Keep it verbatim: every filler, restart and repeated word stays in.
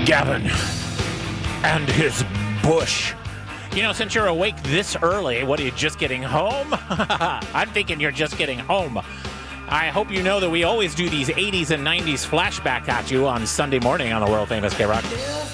Gavin and his bush. You know, since you're awake this early, what are you, just getting home? I'm thinking you're just getting home. I hope you know that we always do these eighties and nineties flashback at you on Sunday morning on the world famous K-Rock.